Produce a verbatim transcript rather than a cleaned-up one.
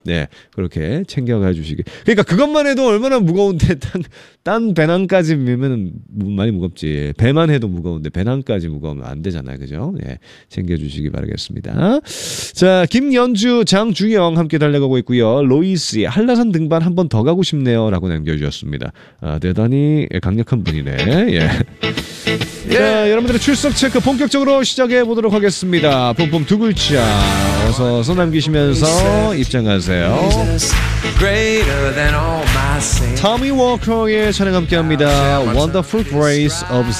네, 그렇게 챙겨가 주시기. 그러니까 그것만 해도 얼마나 무거운데 딴, 딴 배낭까지 밀면 많이 무겁지. 배만 해도 무거운데 배낭까지 무거우면 안 되잖아요, 그죠? 네, 챙겨주시기 바라겠습니다. 자, 김연주, 장주영 함께 달려가고 있고요. 로이스의 한라산 등반 한 번 더 가고 싶네요라고 남겨주셨습니다. 아, 대단히 강력한 분이네. 예. 자, 여러분들의 출석 체크 본격적으로 시작해 보도록 하겠습니다. 뿜뿜 두 글자 어서 어서 남기시면서 입장하세요. 토미 워커의 찬양 함께합니다. Wonderful Grace of